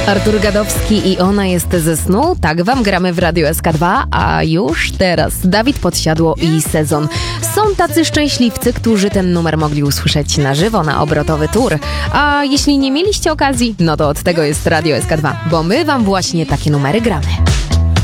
Artur Gadowski i Ona jest ze snu. Tak wam gramy w Radio SK2, a już teraz Dawid Podsiadło i Sezon. Są tacy szczęśliwcy, którzy ten numer mogli usłyszeć na żywo na obrotowy tour. A jeśli nie mieliście okazji, no to od tego jest Radio SK2, bo my wam właśnie takie numery gramy.